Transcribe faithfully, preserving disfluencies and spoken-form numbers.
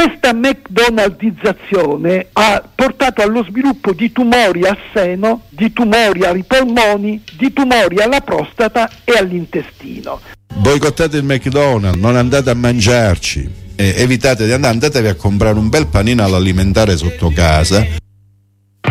Questa McDonaldizzazione ha portato allo sviluppo di tumori al seno, di tumori ai polmoni, di tumori alla prostata e all'intestino. Boicottate il McDonald's, non andate a mangiarci, eh, evitate di andare, andatevi a comprare un bel panino all'alimentare sotto casa